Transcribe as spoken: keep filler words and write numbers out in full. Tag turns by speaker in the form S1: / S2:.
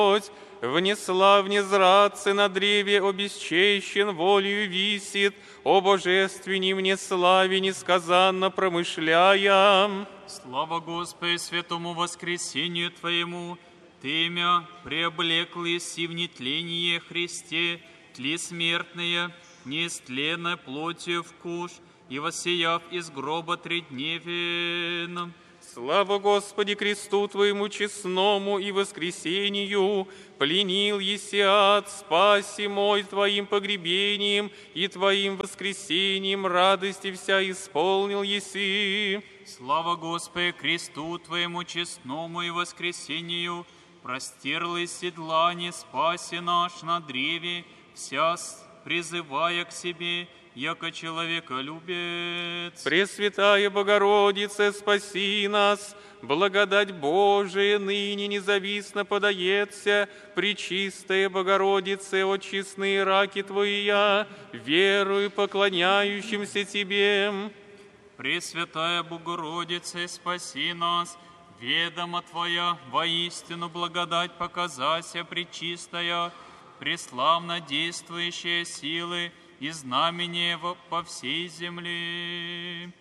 S1: внесла внезраться на древе, обесчещен волею висит, о божественней мне славе несказанно промышляя.
S2: Слава Господи, святому воскресению Твоему, Ты мя преоблекл еси в нетление Христе, тли смертные, неистленно плотью вкуш, и воссияв из гроба тридневен.
S1: Слава Господи кресту Твоему честному и воскресению, пленил еси ад, спаси мой Твоим погребением и Твоим воскресением радости вся исполнил еси.
S2: Слава Господи кресту Твоему честному и воскресению, простерлы седла, не спаси наш на древе, вся призывая к себе, яко человеколюбец.
S1: Пресвятая Богородице, спаси нас, благодать Божия ныне независно подается, Пречистая Богородице, о честные раки Твоя, верую поклоняющимся Тебе.
S2: Пресвятая Богородице, спаси нас, ведома Твоя, воистину благодать показася, пречистая, преславно действующая силы, и знамение по всей земле.